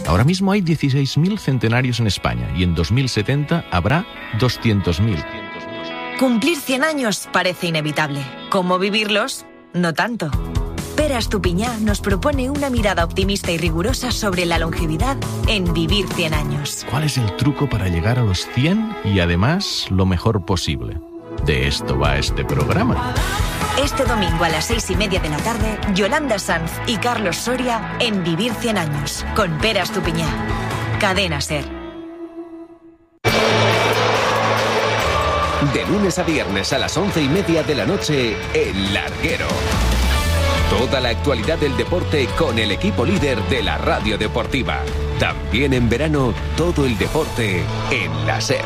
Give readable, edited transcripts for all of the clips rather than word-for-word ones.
Ahora mismo hay 16.000 centenarios en España y en 2070 habrá 200.000. Cumplir 100 años parece inevitable. ¿Cómo vivirlos? No tanto. Pere Estupiñá nos propone una mirada optimista y rigurosa sobre la longevidad en Vivir 100 años. ¿Cuál es el truco para llegar a los 100 y además lo mejor posible? De esto va este programa. Este domingo a las 6:30 de la tarde, Yolanda Sanz y Carlos Soria en Vivir 100 años, con Pere Estupiñá. Cadena SER. De lunes a viernes a las 11:30 de la noche, El Larguero. Toda la actualidad del deporte con el equipo líder de la radio deportiva. También en verano, todo el deporte en la SER.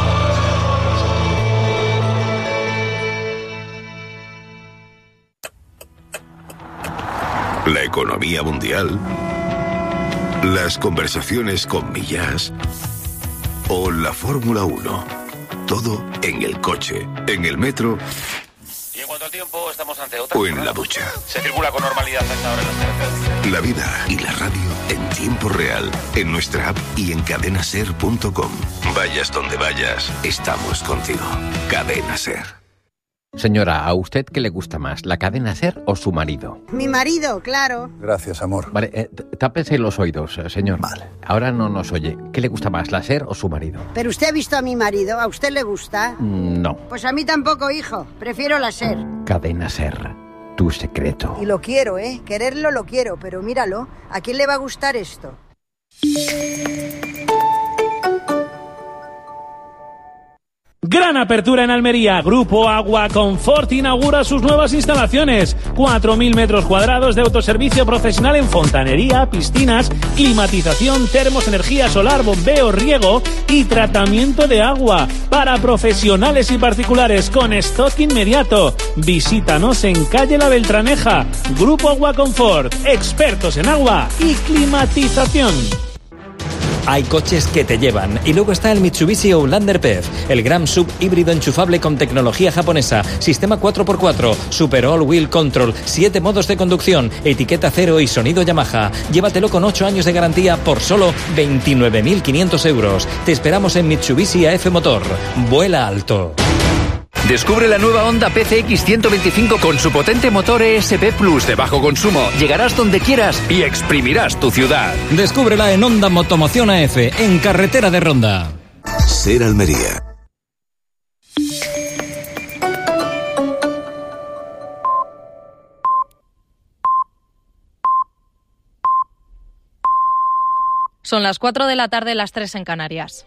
La economía mundial, las conversaciones con Millás o la Fórmula 1. Todo en el coche, en el metro. Y en cuanto al tiempo, estamos ante otra. O en la ducha. Se circula con normalidad hasta ahora en las carreteras. La vida y la radio en tiempo real, en nuestra app y en cadenaser.com. Vayas donde vayas, estamos contigo. Cadena SER. Señora, ¿a usted qué le gusta más, la cadena SER o su marido? Mi marido, claro. Gracias, amor. Vale, tápese los oídos, señor. Vale. Ahora no nos oye. ¿Qué le gusta más, la SER o su marido? ¿Pero usted ha visto a mi marido? ¿A usted le gusta? No. Pues a mí tampoco, hijo. Prefiero la SER. Cadena SER, tu secreto. Y lo quiero, ¿eh? Quererlo lo quiero, pero míralo. ¿A quién le va a gustar esto? Gran apertura en Almería. Grupo Agua Confort inaugura sus nuevas instalaciones. 4.000 metros cuadrados de autoservicio profesional en fontanería, piscinas, climatización, termos, energía solar, bombeo, riego y tratamiento de agua para profesionales y particulares con stock inmediato. Visítanos en calle La Beltraneja. Grupo Agua Confort, expertos en agua y climatización. Hay coches que te llevan. Y luego está el Mitsubishi Outlander PHEV, el gran sub híbrido enchufable con tecnología japonesa, sistema 4x4, super all-wheel control, 7 modos de conducción, etiqueta cero y sonido Yamaha. Llévatelo con 8 años de garantía por solo 29.500 euros. Te esperamos en Mitsubishi AF Motor. Vuela alto. Descubre la nueva Honda PCX 125 con su potente motor ESP Plus de bajo consumo. Llegarás donde quieras y exprimirás tu ciudad. Descúbrela en Honda Motomoción AF, en carretera de Ronda. SER Almería. Son las 4 de la tarde, las 3 en Canarias.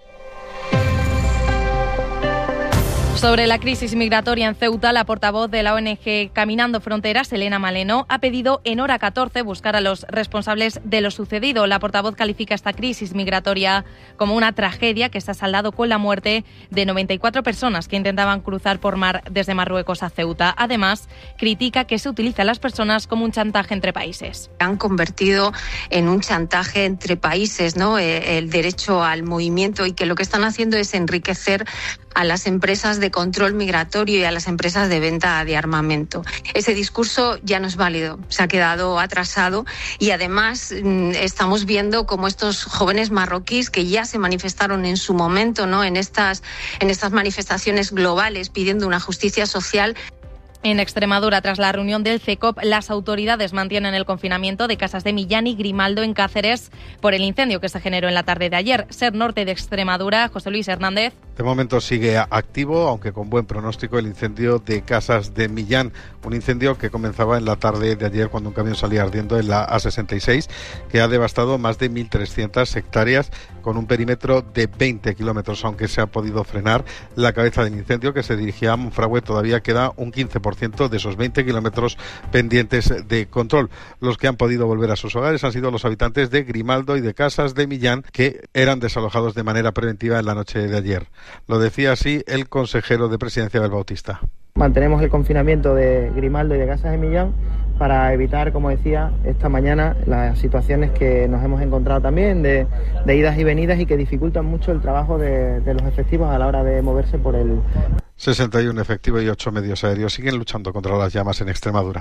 Sobre la crisis migratoria en Ceuta, la portavoz de la ONG Caminando Fronteras, Elena Maleno, ha pedido en hora 14 buscar a los responsables de lo sucedido. La portavoz califica esta crisis migratoria como una tragedia que se ha saldado con la muerte de 94 personas que intentaban cruzar por mar desde Marruecos a Ceuta. Además, critica que se utiliza a las personas como un chantaje entre países. Han convertido en un chantaje entre países, ¿no? El derecho al movimiento, y que lo que están haciendo es enriquecer a las empresas de control migratorio y a las empresas de venta de armamento. Ese discurso ya no es válido, se ha quedado atrasado, y además estamos viendo cómo estos jóvenes marroquíes que ya se manifestaron en su momento, ¿no? en estas manifestaciones globales pidiendo una justicia social. En Extremadura, tras la reunión del CECOP, las autoridades mantienen el confinamiento de Casas de Millán y Grimaldo en Cáceres por el incendio que se generó en la tarde de ayer. SER Norte de Extremadura, José Luis Hernández. De momento sigue activo, aunque con buen pronóstico, el incendio de Casas de Millán. Un incendio que comenzaba en la tarde de ayer cuando un camión salía ardiendo en la A66, que ha devastado más de 1.300 hectáreas con un perímetro de 20 kilómetros. Aunque se ha podido frenar la cabeza del incendio, que se dirigía a Monfragüe, todavía queda un 15% de esos 20 kilómetros pendientes de control. Los que han podido volver a sus hogares han sido los habitantes de Grimaldo y de Casas de Millán, que eran desalojados de manera preventiva en la noche de ayer. Lo decía así el consejero de Presidencia, Abel Bautista. Mantenemos el confinamiento de Grimaldo y de Casas de Millán para evitar, como decía, esta mañana las situaciones que nos hemos encontrado también de idas y venidas y que dificultan mucho el trabajo de los efectivos a la hora de moverse por el... 61 efectivos y 8 medios aéreos siguen luchando contra las llamas en Extremadura.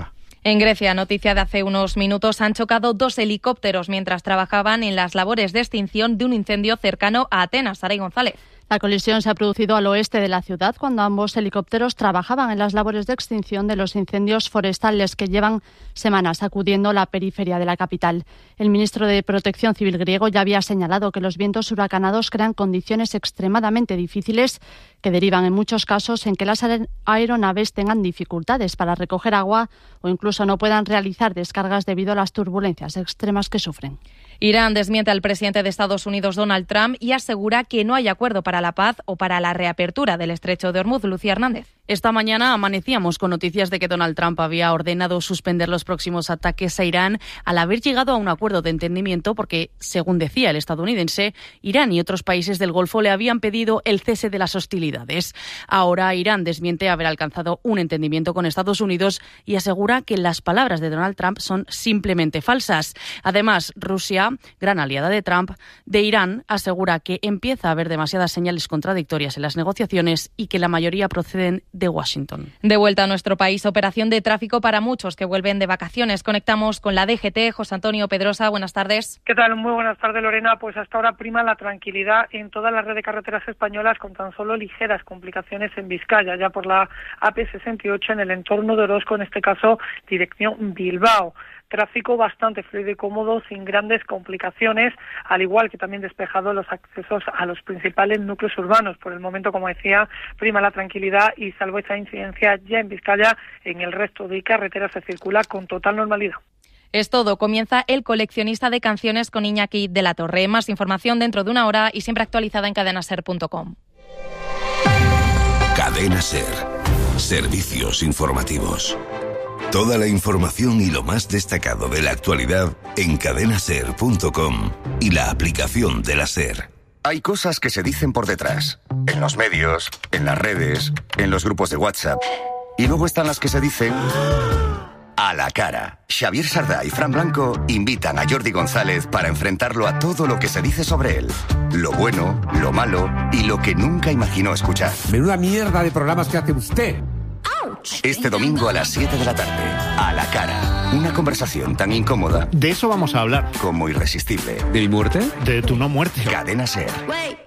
En Grecia, noticia de hace unos minutos, han chocado 2 helicópteros mientras trabajaban en las labores de extinción de un incendio cercano a Atenas. Saray González. La colisión se ha producido al oeste de la ciudad cuando ambos helicópteros trabajaban en las labores de extinción de los incendios forestales que llevan semanas sacudiendo la periferia de la capital. El ministro de Protección Civil griego ya había señalado que los vientos huracanados crean condiciones extremadamente difíciles que derivan en muchos casos en que las aeronaves tengan dificultades para recoger agua o incluso no puedan realizar descargas debido a las turbulencias extremas que sufren. Irán desmiente al presidente de Estados Unidos, Donald Trump, y asegura que no hay acuerdo para la paz o para la reapertura del estrecho de Hormuz. Lucía Hernández. Esta mañana amanecíamos con noticias de que Donald Trump había ordenado suspender los próximos ataques a Irán al haber llegado a un acuerdo de entendimiento porque, según decía el estadounidense, Irán y otros países del Golfo le habían pedido el cese de las hostilidades. Ahora Irán desmiente haber alcanzado un entendimiento con Estados Unidos y asegura que las palabras de Donald Trump son simplemente falsas. Además, Rusia, gran aliada de Trump, de Irán, asegura que empieza a haber demasiadas señales contradictorias en las negociaciones y que la mayoría proceden de Washington. De vuelta a nuestro país, operación de tráfico para muchos que vuelven de vacaciones. Conectamos con la DGT. José Antonio Pedrosa, buenas tardes. ¿Qué tal? Muy buenas tardes, Lorena. Pues hasta ahora prima la tranquilidad en toda la red de carreteras españolas, con tan solo ligeras complicaciones en Vizcaya, ya por la AP68 en el entorno de Orozco, en este caso dirección Bilbao. Tráfico bastante fluido y cómodo, sin grandes complicaciones, al igual que también despejado los accesos a los principales núcleos urbanos. Por el momento, como decía, prima la tranquilidad y salvo esa incidencia ya en Vizcaya, en el resto de carreteras se circula con total normalidad. Es todo. Comienza El coleccionista de canciones con Iñaki de la Torre. Más información dentro de una hora y siempre actualizada en cadenaser.com. Cadena Ser. Servicios informativos. Toda la información y lo más destacado de la actualidad en cadenaser.com y la aplicación de la SER. Hay cosas que se dicen por detrás, en los medios, en las redes, en los grupos de WhatsApp. Y luego están las que se dicen a la cara. Xavier Sardá y Fran Blanco invitan a Jordi González para enfrentarlo a todo lo que se dice sobre él. Lo bueno, lo malo y lo que nunca imaginó escuchar. Menuda mierda de programas que hace usted. Este domingo a las 7 de la tarde, a la cara. Una conversación tan incómoda. De eso vamos a hablar. Como irresistible. ¿De mi muerte? De tu no muerte. Cadena Ser.